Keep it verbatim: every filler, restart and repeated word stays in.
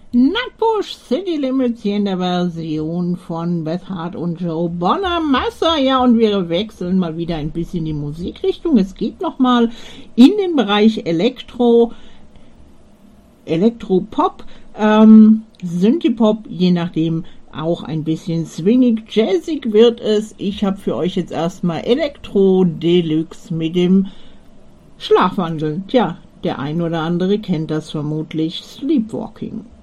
Nutbush City Limits hier in der Version von Beth Hart und Joe Bonamassa. Ja, und wir wechseln mal wieder ein bisschen die Musikrichtung. Es geht nochmal in den Bereich Elektro, Elektropop, ähm, Synthie-Pop, je nachdem auch ein bisschen swingig, jazzig wird es. Ich habe für euch jetzt erstmal Elektro Deluxe mit dem Schlafwandeln. Tja, der ein oder andere kennt das vermutlich, Sleepwalking.